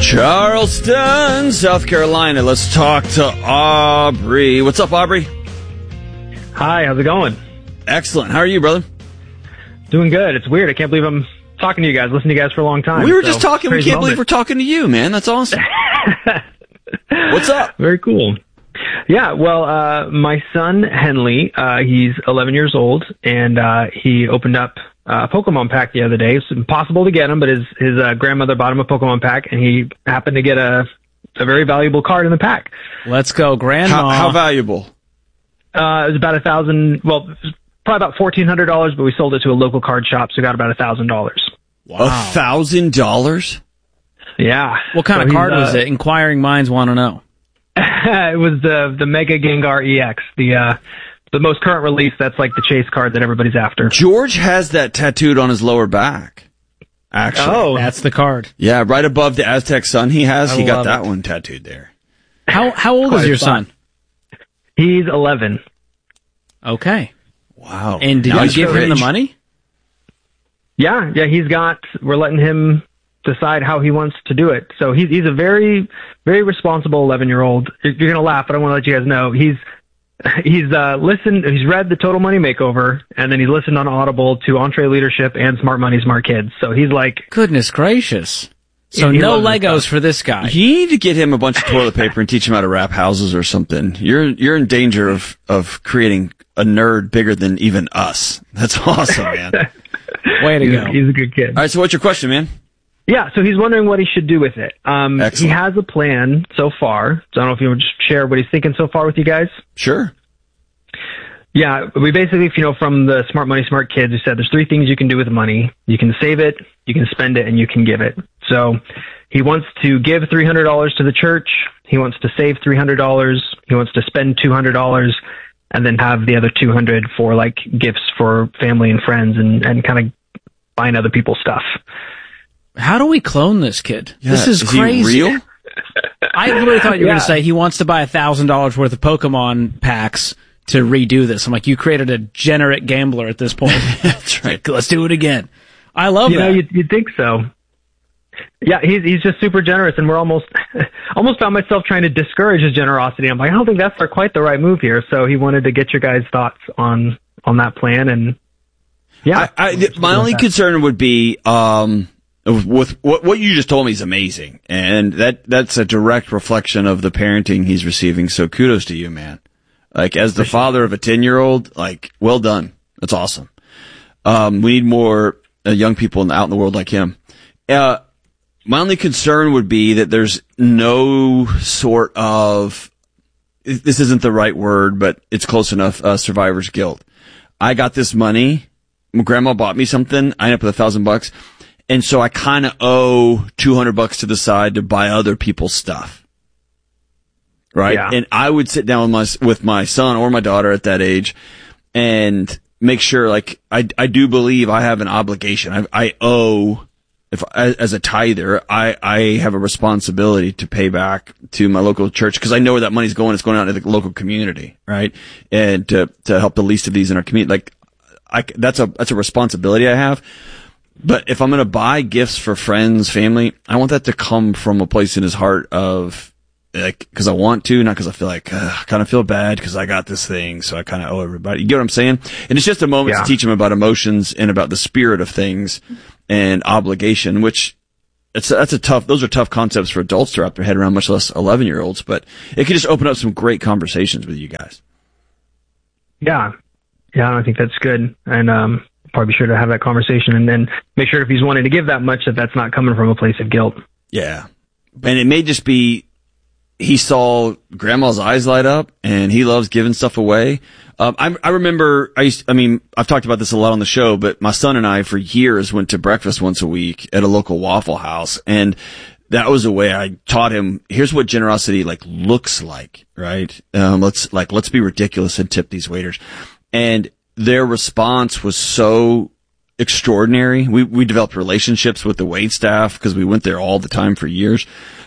Charleston, South Carolina. Let's talk to Aubrey. What's up, Aubrey? Hi, how's it going? Excellent. How are you, brother? Doing good. It's weird. I can't believe I'm talking to you guys, listening to you guys for a long time. We were just talking. We can't believe we're talking to you, man. That's awesome. What's up? Very cool. Yeah, well, my son, Henley, he's 11 years old, and he opened up a Pokemon pack the other day. It's impossible to get him, but his grandmother bought him a Pokemon pack, and he happened to get a very valuable card in the pack. Let's go, Grandma. How valuable? It was about $1,000, well, it was probably about $1,400, but we sold it to a local card shop, so we got about $1,000. Wow. $1,000? Yeah. What kind of card was it? Inquiring minds want to know. It was the Mega Gengar EX, the most current release. That's like the chase card that everybody's after. George has that tattooed on his lower back. Actually. Oh. That's the card. Yeah, right above the Aztec sun he has. I He got love that it. one tattooed there. How old is your son? He's 11. Okay. Wow. And did Now you he's give him the rich. money? Yeah, we're letting him decide how he wants to do it. So he's a very, very responsible 11-year-old. You're going to laugh, but I want to let you guys know he's listened, he's read The Total Money Makeover, and then he's listened on Audible to Entree Leadership and Smart Money, Smart Kids. So he's like, Goodness gracious. So He no loves this Legos stuff. for this guy. You need to get him a bunch of toilet paper and teach him how to wrap houses or something. You're in danger of creating a nerd bigger than even us. That's awesome, man. Way to go. he's a good kid. All right, so what's your question, man? Yeah, so he's wondering what he should do with it. He Excellent. has a plan so far. So I don't know if you would just share what he's thinking so far with you guys. Sure. Yeah, we basically, from the Smart Money, Smart Kids, we said there's three things you can do with money. You can save it, you can spend it, and you can give it. So he wants to give $300 to the church. He wants to save $300. He wants to spend $200, and then have the other $200 for like gifts for family and friends, and kind of buying other people's stuff. How do we clone this kid? Yeah, This is crazy. He real? I literally thought you were going Yeah. to say he wants to buy $1,000 worth of Pokemon packs to redo this. I'm like, you created a degenerate gambler at this point. That's right. Let's do it again. I love You that. know, you'd think so. Yeah, he's just super generous, and we're almost found myself trying to discourage his generosity. I'm like, I don't think that's quite the right move here. So he wanted to get your guys' thoughts on that plan, and yeah. My only concern would be with what you just told me is amazing, and that's a direct reflection of the parenting he's receiving. So kudos to you, man. Like, as the father of a 10-year-old, like, well done. That's awesome. We need more young people out in the world like him. My only concern would be that there's no sort of, this isn't the right word, but it's close enough, survivor's guilt. I got this money. My grandma bought me something. I ended up with $1,000, and so I kind of owe $200 to the side to buy other people's stuff. Right. Yeah. And I would sit down with my son or my daughter at that age and make sure, like, I do believe I have an obligation. I owe, as a tither, I have a responsibility to pay back to my local church, because I know where that money's going. It's going out to the local community, right? And to help the least of these in our community. Like, that's a responsibility I have. But if I'm going to buy gifts for friends, family, I want that to come from a place in his heart of, like, cause I want to, not because I feel like, I kind of feel bad because I got this thing, so I kind of owe everybody. You get what I'm saying? And it's just a moment to teach him about emotions and about the spirit of things and obligation, which those are tough concepts for adults to wrap their head around, much less 11-year-olds, but it could just open up some great conversations with you guys. Yeah, I think that's good, and probably be sure to have that conversation, and then make sure if he's wanting to give that much, that's not coming from a place of guilt. Yeah, and it may just be, he saw grandma's eyes light up and he loves giving stuff away. I remember, I've talked about this a lot on the show, but my son and I for years went to breakfast once a week at a local Waffle House. And that was a way I taught him, here's what generosity looks like, right? Let's be ridiculous and tip these waiters. And their response was so extraordinary. We developed relationships with the wait staff because we went there all the time for years.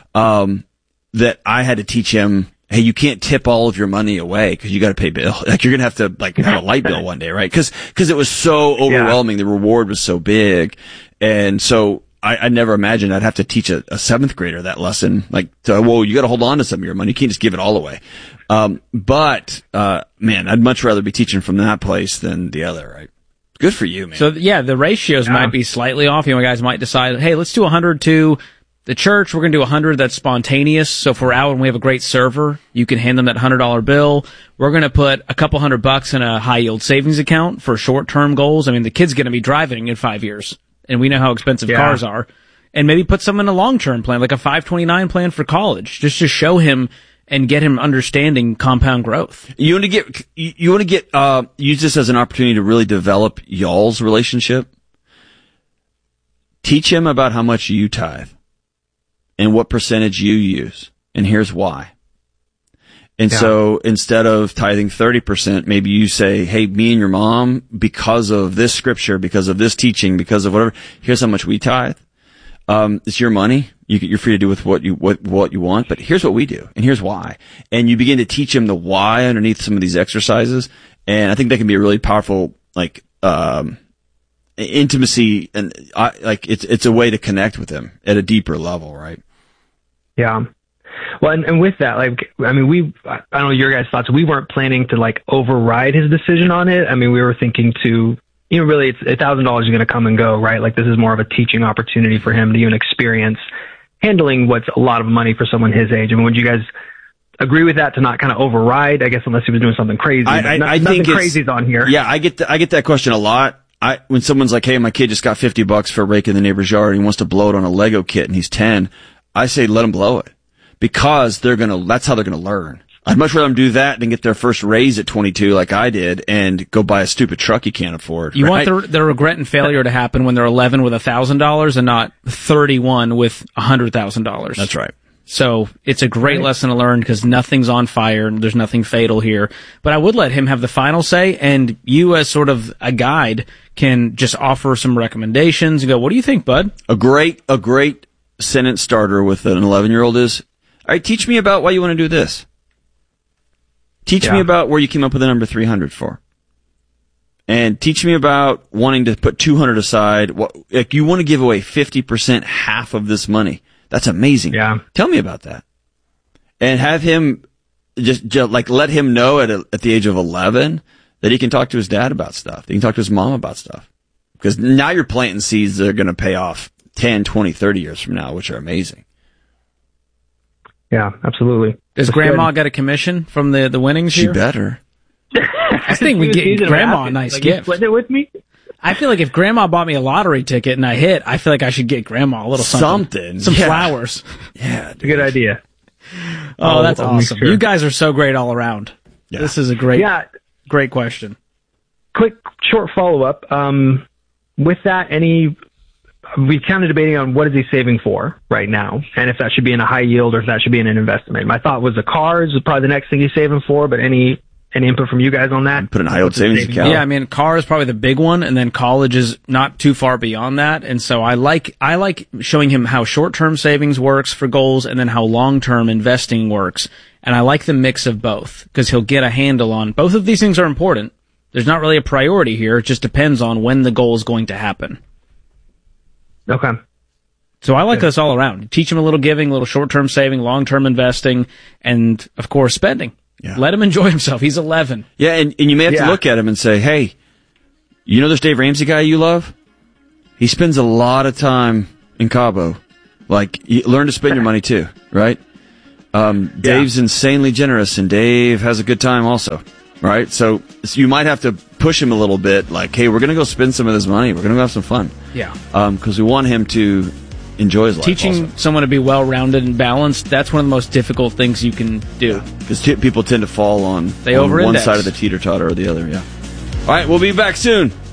That I had to teach him, hey, you can't tip all of your money away because you got to pay bill. Like, you're going to have to have a light bill one day, right? Because it was so overwhelming. The reward was so big. And so I never imagined I'd have to teach a 7th grader that lesson. Like, you got to hold on to some of your money. You can't just give it all away. But man, I'd much rather be teaching from that place than the other, right? Good for you, man. So yeah, the ratios might be slightly off. Guys might decide, hey, let's do 100 to the church. We're going to do 100 that's spontaneous. So if we're out and we have a great server, you can hand them that $100 bill. We're going to put a couple $100 in a high yield savings account for short-term goals. I mean, the kid's going to be driving in 5 years, and we know how expensive cars are. And maybe put some in a long-term plan, like a 529 plan for college, just to show him and get him understanding compound growth. You want to get use this as an opportunity to really develop y'all's relationship. Teach him about how much you tithe and what percentage you use. And here's why. And so instead of tithing 30%, maybe you say, hey, me and your mom, because of this scripture, because of this teaching, because of whatever, here's how much we tithe. It's your money. You're free to do with what you want, but here's what we do, and here's why. And you begin to teach him the why underneath some of these exercises, and I think that can be a really powerful, intimacy, and it's a way to connect with him at a deeper level, right? Yeah. Well, and with that, I don't know your guys' thoughts. We weren't planning to override his decision on it. I mean, we were thinking to, really, it's $1,000 is going to come and go, right? Like, this is more of a teaching opportunity for him to even experience handling what's a lot of money for someone his age. I mean, would you guys agree with that, to not kind of override? I guess unless he was doing something crazy. I think crazy's on here. Yeah, I get that question a lot. When someone's like, "Hey, my kid just got $50 for a rake in the neighbor's yard, and he wants to blow it on a Lego kit, and he's 10," I say, let him blow it, because that's how they're gonna learn. I'd much rather them do that than get their first raise at 22 like I did and go buy a stupid truck you can't afford. You want the regret and failure to happen when they're 11 with $1,000 and not 31 with $100,000. That's right. So it's a great lesson to learn, because nothing's on fire and there's nothing fatal here. But I would let him have the final say, and you as sort of a guide can just offer some recommendations and go, what do you think, bud? A great sentence starter with an 11-year-old is, all right, teach me about why you want to do this. Teach me about where you came up with the number 300 for. And teach me about wanting to put 200 aside. You want to give away 50%, half of this money. That's amazing. Yeah. Tell me about that. And have him just let him know at the age of 11 that he can talk to his dad about stuff. He can talk to his mom about stuff. Because now you're planting seeds that are going to pay off 10, 20, 30 years from now, which are amazing. Yeah, absolutely. Does Grandma get a commission from the winnings here? She better. I think we get Grandma a nice gift. Split it with me? I feel like if Grandma bought me a lottery ticket and I hit, I feel like I should get Grandma a little something. Some flowers. Yeah. It's a good idea. Oh, that's awesome. Sure. You guys are so great all around. Yeah. This is a great question. Quick, short follow-up. With that, we kind of debating on what is he saving for right now, and if that should be in a high yield or if that should be in an investment. My thought was a car is probably the next thing he's saving for, but any input from you guys on that? Put in a high yield savings account. Yeah, I mean, car is probably the big one, and then college is not too far beyond that. And so I like showing him how short-term savings works for goals and then how long-term investing works. And I like the mix of both, because he'll get a handle on both of these things are important. There's not really a priority here. It just depends on when the goal is going to happen. Okay. So I like this all around. Teach him a little giving, a little short-term saving, long-term investing, and, of course, spending. Yeah. Let him enjoy himself. He's 11. Yeah, and you may have to look at him and say, hey, you know this Dave Ramsey guy you love? He spends a lot of time in Cabo. Learn to spend your money too, right? Dave's insanely generous, and Dave has a good time also, right? So you might have to push him a little bit, hey, we're going to go spend some of this money. We're going to go have some fun. Yeah. Because we want him to enjoy his life. Teaching someone to be well-rounded and balanced, that's one of the most difficult things you can do. Because people tend to fall on one side of the teeter-totter or the other, yeah. All right, we'll be back soon.